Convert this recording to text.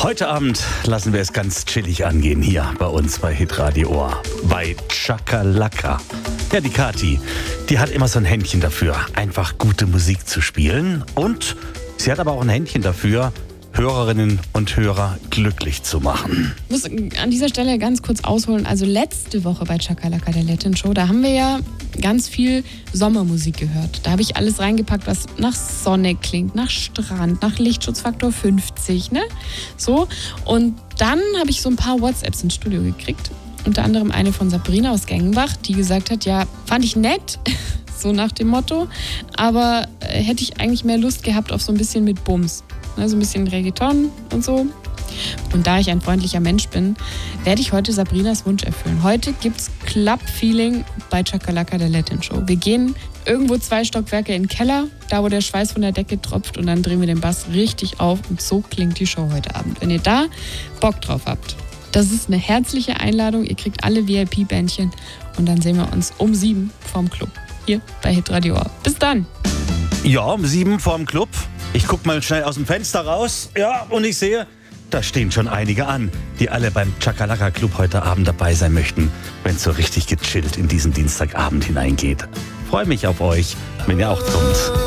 Heute Abend lassen wir es ganz chillig angehen hier bei uns bei Hitradio Ohr. Bei Chakalaka. Ja, die Kathi, die hat immer so ein Händchen dafür, einfach gute Musik zu spielen. Und sie hat aber auch ein Händchen dafür, Hörerinnen und Hörer glücklich zu machen. Ich muss an dieser Stelle ganz kurz ausholen. Also letzte Woche bei Chakalaka, der Latin Show, da haben wir ja ganz viel Sommermusik gehört. Da habe ich alles reingepackt, was nach Sonne klingt, nach Strand, nach Lichtschutzfaktor 50, ne? So. Und dann habe ich so ein paar WhatsApps ins Studio gekriegt. Unter anderem eine von Sabrina aus Gengenbach, die gesagt hat, ja, fand ich nett, so nach dem Motto, aber hätte ich eigentlich mehr Lust gehabt auf so ein bisschen mit Bums. Ne, so ein bisschen Reggaeton und so. Und da ich ein freundlicher Mensch bin, werde ich heute Sabrinas Wunsch erfüllen. Heute gibt's Club-Feeling bei Chakalaka, der Latin Show. Wir gehen irgendwo 2 Stockwerke in den Keller, da wo der Schweiß von der Decke tropft, und dann drehen wir den Bass richtig auf, und so klingt die Show heute Abend. Wenn ihr da Bock drauf habt, das ist eine herzliche Einladung. Ihr kriegt alle VIP-Bändchen und dann sehen wir uns um 7 vorm Club. Hier bei Hitradio Ohr. Bis dann! Ja, um 7 vorm Club. Ich guck mal schnell aus dem Fenster raus. Ja, und ich sehe, da stehen schon einige an, die alle beim Chakalaka Club heute Abend dabei sein möchten, wenn es so richtig gechillt in diesen Dienstagabend hineingeht. Freue mich auf euch, wenn ihr auch kommt.